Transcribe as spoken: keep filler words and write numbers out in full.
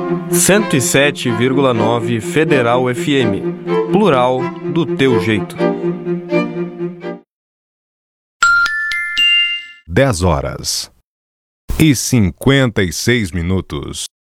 cento e sete vírgula nove Federal F M. Plural do teu jeito. dez horas e cinquenta e seis minutos.